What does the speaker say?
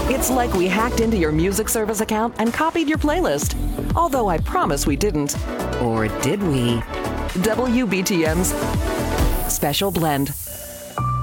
It's like we hacked into your music service account and copied your playlist. Although I promise we didn't. Or did we? WBTM's Special Blend.